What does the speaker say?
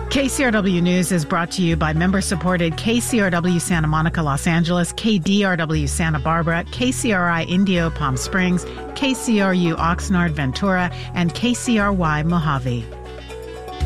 KCRW News is brought to you by member-supported KCRW Santa Monica, Los Angeles, KDRW Santa Barbara, KCRI Indio, Palm Springs, KCRU Oxnard, Ventura, and KCRY Mojave.